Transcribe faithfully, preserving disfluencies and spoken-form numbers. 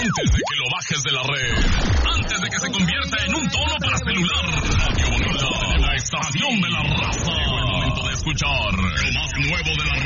Antes de que lo bajes de la red, antes de que se convierta en un tono para celular, Radio Bonita, la estación de la raza. Llegó el momento de escuchar lo más nuevo de la